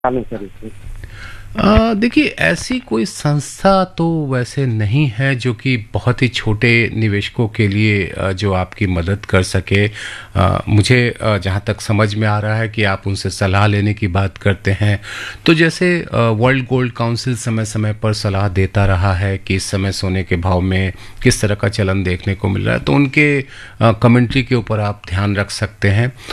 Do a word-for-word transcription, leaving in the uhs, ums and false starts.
चालू करी थी। अ, देखिए ऐसी कोई संस्था तो वैसे नहीं है जो कि बहुत ही छोटे निवेशकों के लिए अ, जो आपकी मदद कर सके। अ, मुझे अ, जहाँ तक समझ में आ रहा है कि आप उनसे सलाह लेने की बात करते हैं, तो जैसे अ, वर्ल्ड गोल्ड काउंसिल समय-समय पर सलाह देता रहा है कि इस समय सोने के भाव में किस तरह का चलन देखने को मिल रहा है, तो उनके अ, कमेंट्री के ऊपर आप ध्यान रख सकते हैं।